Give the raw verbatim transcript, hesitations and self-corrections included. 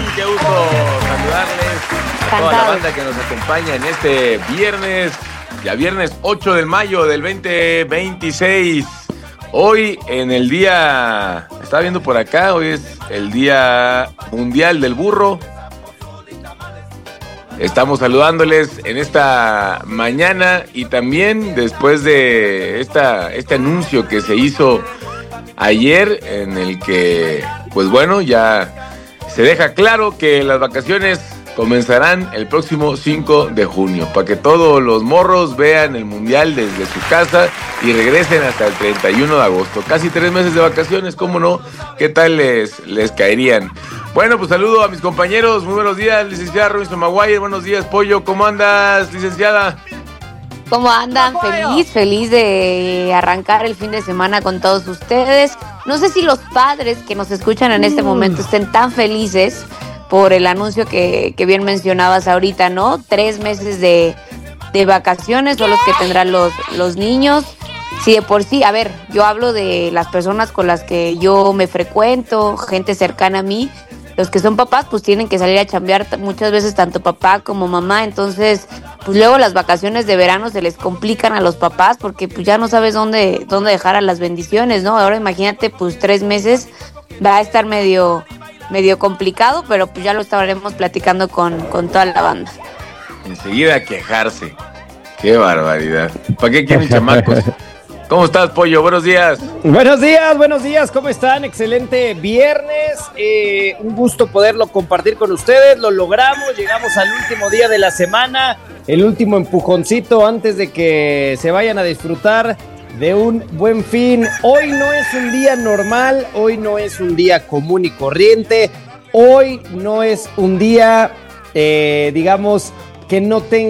Qué gusto saludarles a toda la banda que nos acompaña en este viernes, ya viernes ocho de mayo del veinte veintiséis. Hoy en el día, estaba viendo por acá, hoy es el Día Mundial del Burro. Estamos saludándoles en esta mañana y también después de esta, este anuncio que se hizo ayer en el que, pues bueno, ya se deja claro que las vacaciones comenzarán el próximo cinco de junio, para que todos los morros vean el Mundial desde su casa y regresen hasta el treinta y uno de agosto. Casi tres meses de vacaciones, ¿cómo no? ¿Qué tal les, les caerían? Bueno, pues saludo a mis compañeros. Muy buenos días, licenciada Robinson Maguire. Buenos días, Pollo. ¿Cómo andas, licenciada? ¿Cómo andan? Feliz, feliz de arrancar el fin de semana con todos ustedes. No sé si los padres que nos escuchan en este momento estén tan felices por el anuncio que, que bien mencionabas ahorita, ¿no? Tres meses de, de vacaciones son los que tendrán los, los niños. Si de por sí, a ver, yo hablo de las personas con las que yo me frecuento, gente cercana a mí. Los que son papás, pues tienen que salir a chambear muchas veces tanto papá como mamá. Entonces, pues luego las vacaciones de verano se les complican a los papás porque pues ya no sabes dónde, dónde dejar a las bendiciones, ¿no? Ahora imagínate, pues tres meses va a estar medio, medio complicado, pero pues ya lo estaremos platicando con, con toda la banda. Enseguida a quejarse. Qué barbaridad. ¿Para qué quieren chamacos? ¿Cómo estás, Pollo? Buenos días. Buenos días, buenos días. ¿Cómo están? Excelente viernes. Eh, un gusto poderlo compartir con ustedes. Lo logramos. Llegamos al último día de la semana. El último empujoncito antes de que se vayan a disfrutar de un buen fin. Hoy no es un día normal. Hoy no es un día común y corriente. Hoy no es un día, eh, digamos, que no tenga